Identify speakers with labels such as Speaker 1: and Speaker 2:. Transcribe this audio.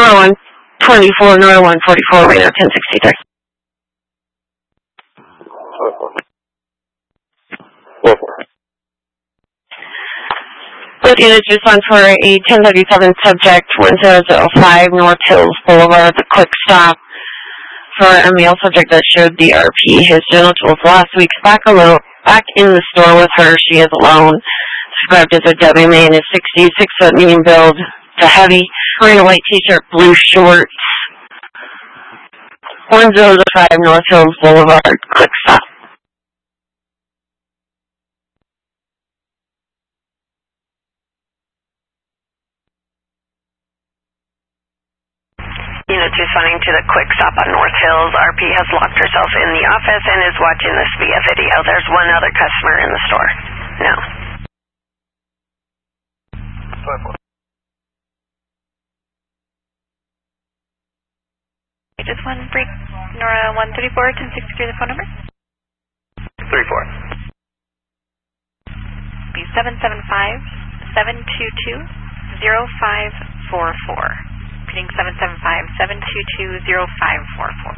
Speaker 1: Nora 124, Nora 144, radar 1063. Both units respond for a 1037 subject, 1005 North Hills Boulevard, a quick stop for a male subject that showed DRP. His genitals last week. Back in the store with her. She is alone. Described as a Debbie man, is 60, 6 foot, medium build to heavy, wearing a white t-shirt, blue shorts. 1005 North Hills Boulevard, quick stop.
Speaker 2: Unit responding to the quick stop on North Hills. RP has locked herself in the office and is watching this via video. There's one other customer in the store. No.
Speaker 3: Just one break, Nora 134, 1063, the phone number?
Speaker 2: 34.
Speaker 3: Be 775-722-0544. Repeating 775-722-0544.